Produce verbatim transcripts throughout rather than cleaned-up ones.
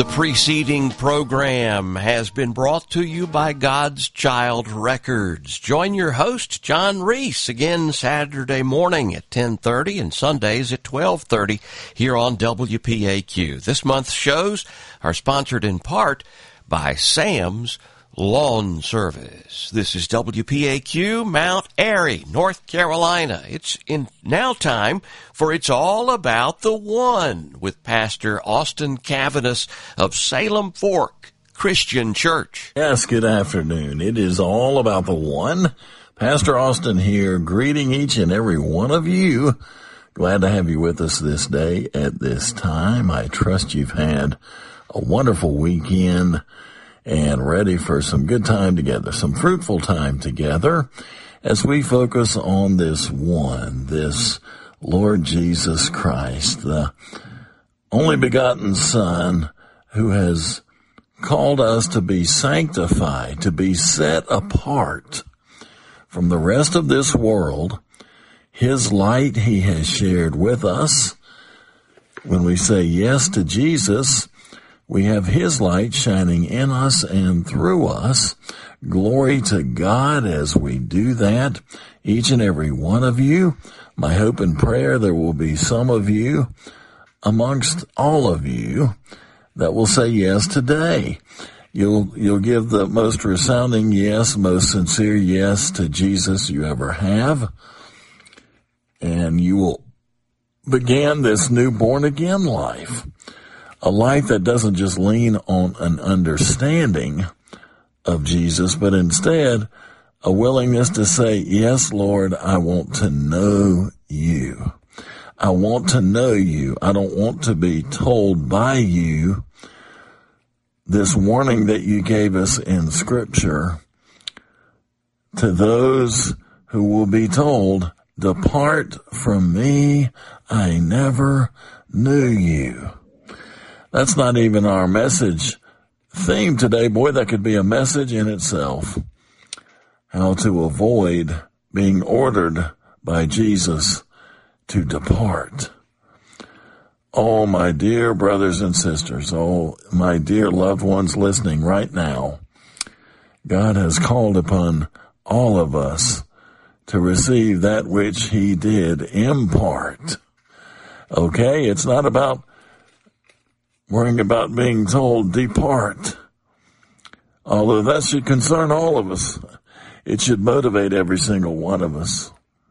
The preceding program has been brought to you by God's Child Records. Join your host, John Reese, again Saturday morning at ten thirty and Sundays at twelve thirty here on W P A Q. This month's shows are sponsored in part by Sam's Lawn Service. This is W P A Q, Mount Airy, North Carolina. It's in now time for It's All About the One with Pastor Austin Cavanis of Salem Fork Christian Church. Yes, good afternoon. It is all about the one. Pastor Austin here, greeting each and every one of you. Glad to have you with us this day at this time. I trust you've had a wonderful weekend and ready for some good time together, some fruitful time together as we focus on this one, this Lord Jesus Christ, the only begotten Son who has called us to be sanctified, to be set apart from the rest of this world. His light he has shared with us. When we say yes to Jesus, we have his light shining in us and through us. Glory to God as we do that. Each and every one of you, my hope and prayer, there will be some of you amongst all of you that will say yes today. You'll, you'll give the most resounding yes, most sincere yes to Jesus you ever have. And you will begin this new born again life. A life that doesn't just lean on an understanding of Jesus, but instead a willingness to say, yes, Lord, I want to know you. I want to know you. I don't want to be told by you this warning that you gave us in Scripture to those who will be told, depart from me, I never knew you. That's not even our message theme today. Boy, that could be a message in itself. How to avoid being ordered by Jesus to depart. Oh, my dear brothers and sisters, oh, my dear loved ones listening right now, God has called upon all of us to receive that which he did impart. Okay, it's not about worrying about being told, depart. Although that should concern all of us. It should motivate every single one of us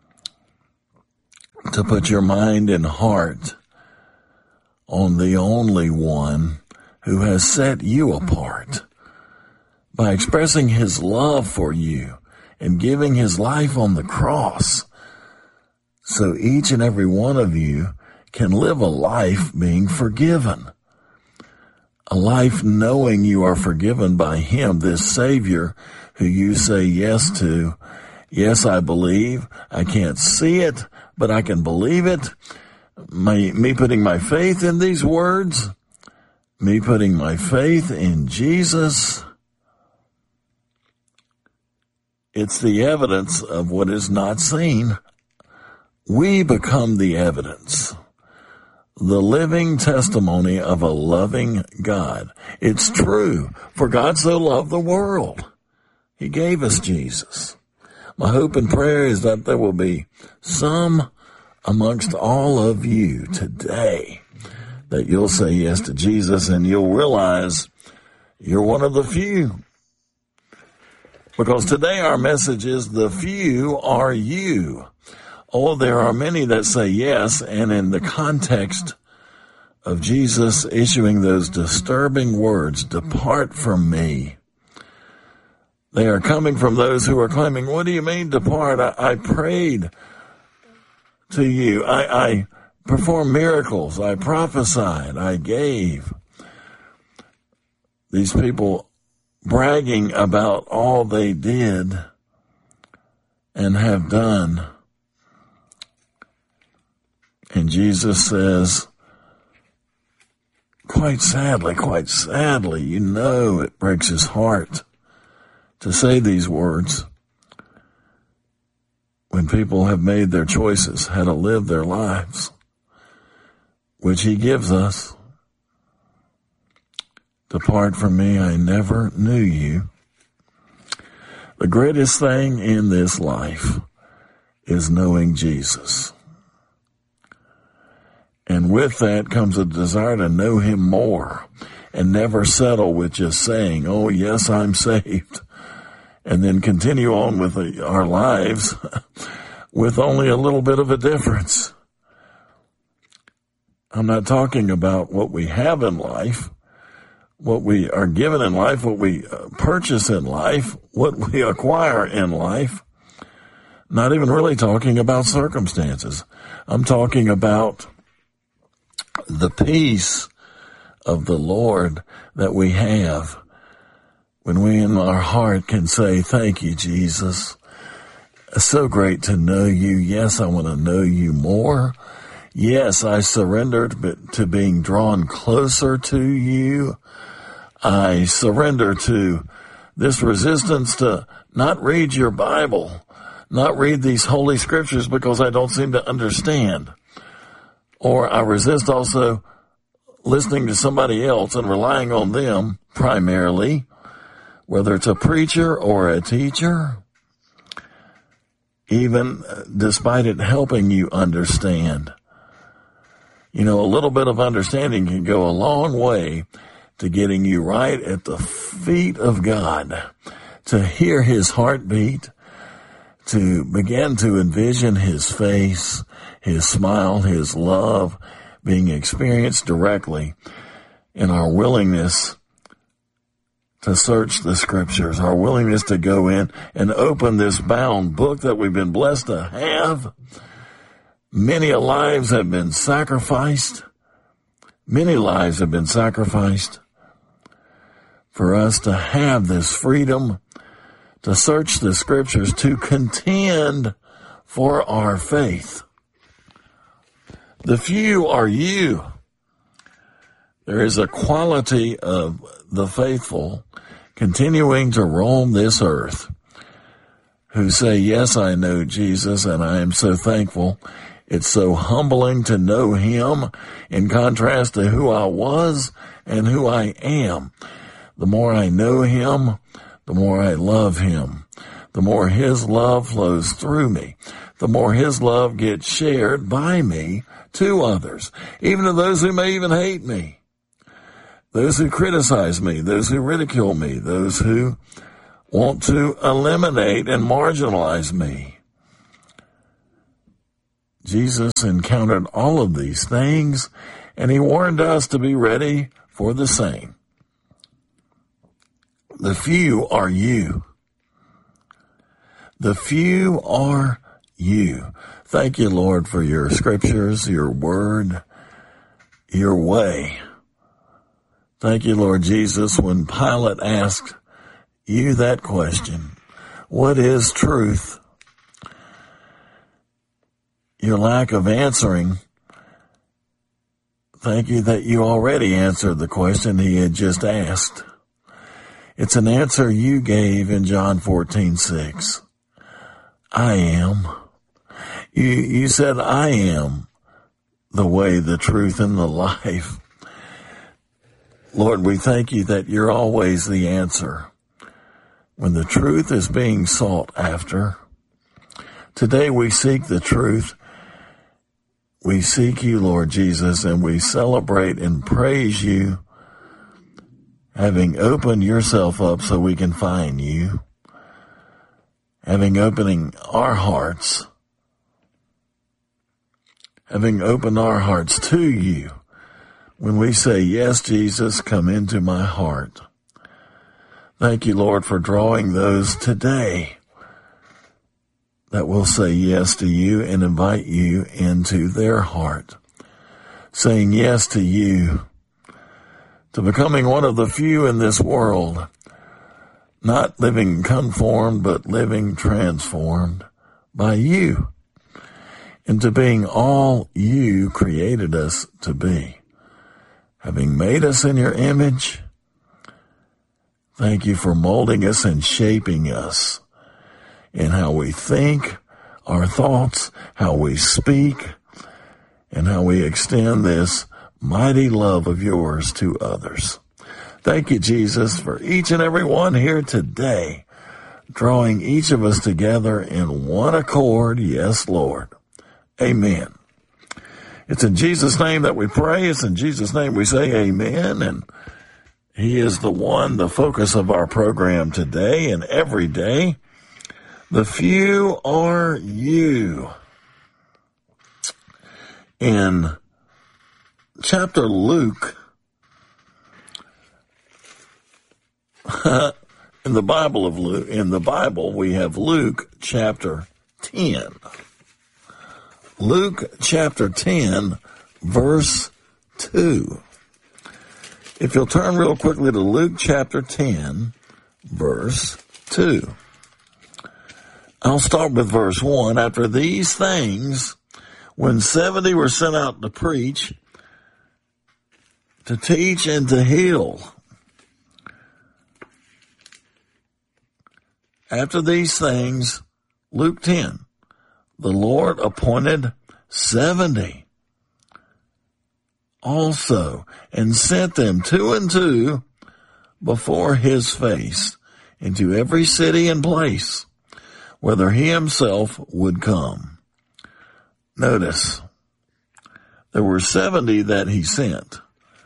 to put your mind and heart on the only one who has set you apart by expressing his love for you and giving his life on the cross. So each and every one of you can live a life being forgiven. A life knowing you are forgiven by him, this Savior who you say yes to. Yes, I believe. I can't see it, but I can believe it. My, me putting my faith in these words, me putting my faith in Jesus, it's the evidence of what is not seen. We become the evidence. The living testimony of a loving God. It's true, for God so loved the world. He gave us Jesus. My hope and prayer is that there will be some amongst all of you today that you'll say yes to Jesus and you'll realize you're one of the few. Because today our message is the few are you. Oh, there are many that say yes, and in the context of Jesus issuing those disturbing words, depart from me, they are coming from those who are claiming, what do you mean depart? I, I prayed to you. I, I performed miracles. I prophesied. I gave. These people bragging about all they did and have done. And Jesus says, quite sadly, quite sadly, you know it breaks his heart to say these words when people have made their choices, how to live their lives, which he gives us. Depart from me, I never knew you. The greatest thing in this life is knowing Jesus. And with that comes a desire to know him more and never settle with just saying, oh, yes, I'm saved, and then continue on with the, our lives with only a little bit of a difference. I'm not talking about what we have in life, what we are given in life, what we purchase in life, what we acquire in life. Not even really talking about circumstances. I'm talking about the peace of the Lord that we have when we in our heart can say, thank you, Jesus. It's so great to know you. Yes, I want to know you more. Yes, I surrendered to being drawn closer to you. I surrender to this resistance to not read your Bible, not read these holy scriptures because I don't seem to understand. Or I resist also listening to somebody else and relying on them primarily, whether it's a preacher or a teacher, even despite it helping you understand. You know, a little bit of understanding can go a long way to getting you right at the feet of God, to hear his heartbeat, to begin to envision his face, his smile, his love being experienced directly in our willingness to search the scriptures, our willingness to go in and open this bound book that we've been blessed to have. Many lives have been sacrificed. Many lives have been sacrificed for us to have this freedom to search the scriptures, to contend for our faith. The few are you. There is a quality of the faithful continuing to roam this earth who say, yes, I know Jesus, and I am so thankful. It's so humbling to know him in contrast to who I was and who I am. The more I know him, the more I love him. The more his love flows through me. The more his love gets shared by me to others, even to those who may even hate me, those who criticize me, those who ridicule me, those who want to eliminate and marginalize me. Jesus encountered all of these things, and he warned us to be ready for the same. The few are you. The few are you. Thank you, Lord, for your scriptures, your word, your way. Thank you, Lord Jesus, when Pilate asked you that question, what is truth? Your lack of answering, thank you that you already answered the question he had just asked. It's an answer you gave in John fourteen six. I am. You, you said, I am the way, the truth, and the life. Lord, we thank you that you're always the answer when the truth is being sought after. Today we seek the truth. We seek you, Lord Jesus, and we celebrate and praise you, having opened yourself up so we can find you, having opening our hearts, having opened our hearts to you. When we say, yes, Jesus, come into my heart. Thank you, Lord, for drawing those today that will say yes to you and invite you into their heart, saying yes to you, to becoming one of the few in this world, not living conformed, but living transformed by you, into being all you created us to be. Having made us in your image, thank you for molding us and shaping us in how we think, our thoughts, how we speak, and how we extend this mighty love of yours to others. Thank you, Jesus, for each and every one here today, drawing each of us together in one accord. Yes, Lord. Amen. It's in Jesus' name that we pray. It's in Jesus' name we say amen. And He is the one, the focus of our program today and every day. The few are you. In chapter Luke, in the Bible of Luke, in the Bible, we have Luke chapter ten. Luke chapter ten, verse two. If you'll turn real quickly to Luke chapter ten, verse two. I'll start with verse one. After these things, when seventy were sent out to preach, to teach, and to heal. After these things, Luke ten, the Lord appointed seventy also, and sent them two and two before his face into every city and place, whither he himself would come. Notice, there were seventy that he sent.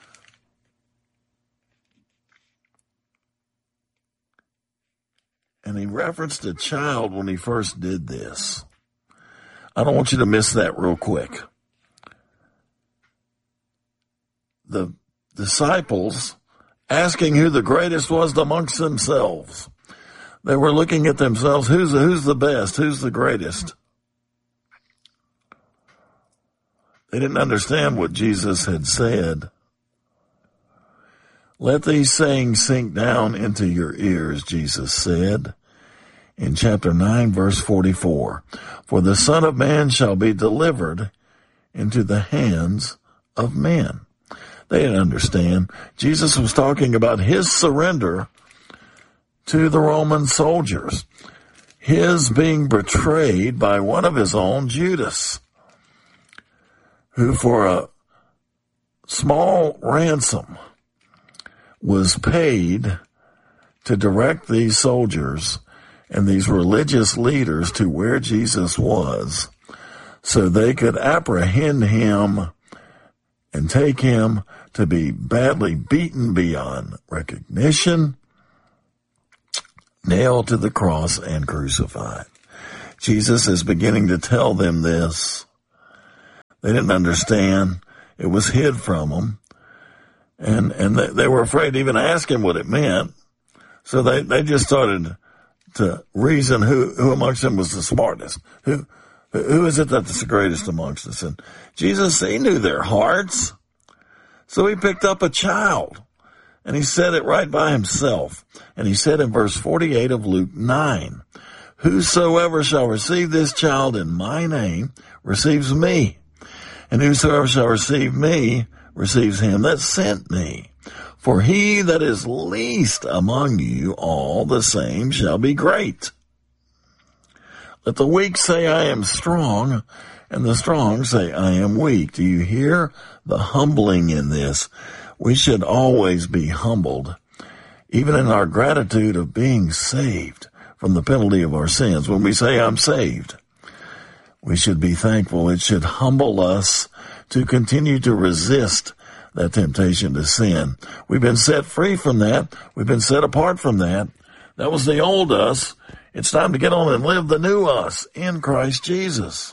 And he referenced a child when he first did this. I don't want you to miss that real quick. The disciples asking who the greatest was amongst themselves. They were looking at themselves, who's the, who's the best, who's the greatest? They didn't understand what Jesus had said. Let these sayings sink down into your ears, Jesus said in chapter nine, verse forty-four. For the Son of Man shall be delivered into the hands of men. They didn't understand. Jesus was talking about his surrender to the Roman soldiers, his being betrayed by one of his own, Judas, who for a small ransom was paid to direct these soldiers and these religious leaders to where Jesus was so they could apprehend him and take him to be badly beaten beyond recognition, nailed to the cross and crucified. Jesus is beginning to tell them this. They didn't understand. It was hid from them. And, and they, they were afraid to even ask him what it meant. So they, they just started to reason who, who amongst them was the smartest. Who, who is it that's the greatest amongst us? And Jesus, he knew their hearts. So he picked up a child and he said it right by himself. And he said in verse forty-eight of Luke nine, whosoever shall receive this child in my name receives me. And whosoever shall receive me receives him that sent me. For he that is least among you all the same shall be great. Let the weak say, I am strong, and the strong say, I am weak. Do you hear the humbling in this? We should always be humbled, even in our gratitude of being saved from the penalty of our sins. When we say, I'm saved, we should be thankful. It should humble us to continue to resist that temptation to sin. We've been set free from that. We've been set apart from that. That was the old us. It's time to get on and live the new us in Christ Jesus.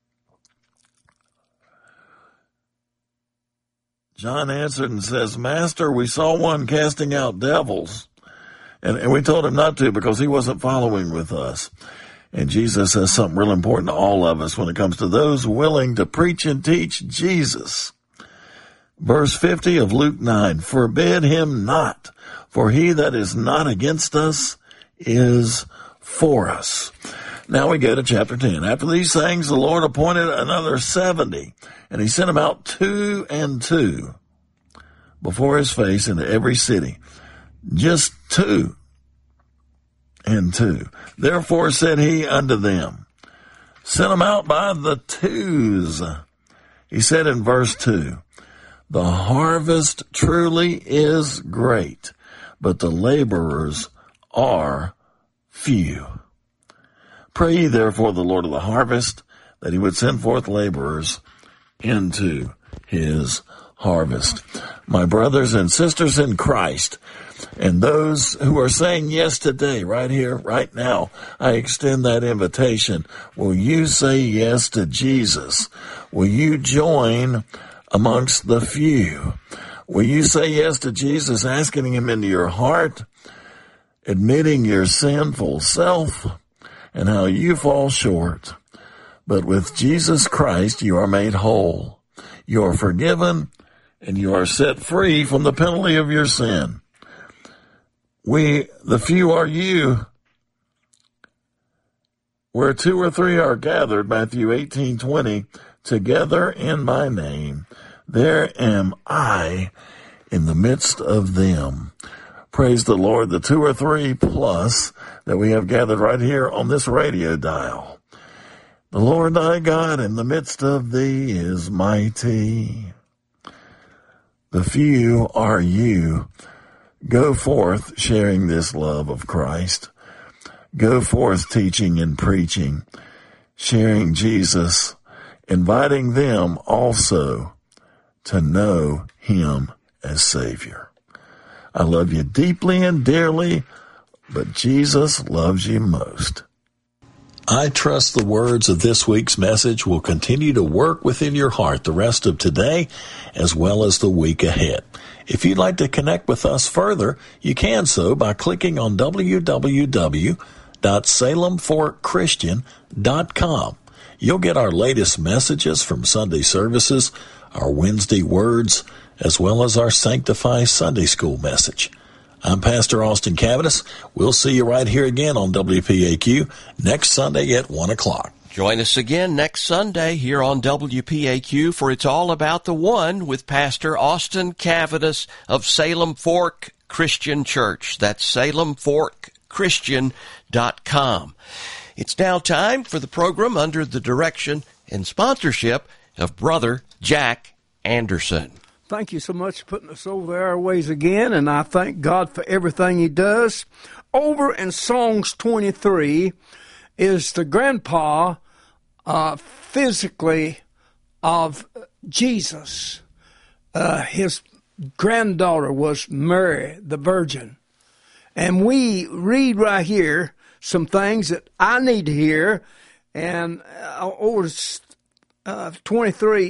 John answered and says, Master, we saw one casting out devils. And, and we told him not to because he wasn't following with us. And Jesus says something real important to all of us when it comes to those willing to preach and teach Jesus. Verse fifty of Luke nine, forbid him not, for he that is not against us is for us. Now we go to chapter ten. After these things, the Lord appointed another seventy, and he sent them out two and two before his face into every city. Just two and two. Therefore said he unto them, send them out by the twos. He said in verse two, the harvest truly is great, but the laborers are few. Pray ye therefore the Lord of the harvest, that he would send forth laborers into his harvest. My brothers and sisters in Christ, and those who are saying yes today, right here, right now, I extend that invitation. Will you say yes to Jesus? Will you join amongst the few? Will you say yes to Jesus, asking him into your heart, admitting your sinful self and how you fall short? But with Jesus Christ, you are made whole. You are forgiven, and you are set free from the penalty of your sin. We, the few are you. Where two or three are gathered, Matthew eighteen twenty, together in my name, there am I in the midst of them. Praise the Lord, the two or three plus that we have gathered right here on this radio dial. The Lord thy God in the midst of thee is mighty. The few are you. Go forth sharing this love of Christ. Go forth teaching and preaching, sharing Jesus, inviting them also to know him as Savior. I love you deeply and dearly, but Jesus loves you most. I trust the words of this week's message will continue to work within your heart the rest of today as well as the week ahead. If you'd like to connect with us further, you can so by clicking on w w w dot salem fork christian dot com. You'll get our latest messages from Sunday services, our Wednesday words, as well as our Sanctify Sunday School message. I'm Pastor Austin Cavanis. We'll see you right here again on W P A Q next Sunday at one o'clock. Join us again next Sunday here on W P A Q for It's All About the One with Pastor Austin Cavanis of Salem Fork Christian Church. That's salem fork christian dot com. It's now time for the program under the direction and sponsorship of Brother Jack Anderson. Thank you so much for putting us over our ways again, and I thank God for everything he does. Over in Songs twenty-three is the grandpa uh, physically of Jesus. Uh, his granddaughter was Mary, the Virgin. And we read right here some things that I need to hear, and uh, over uh, twenty-three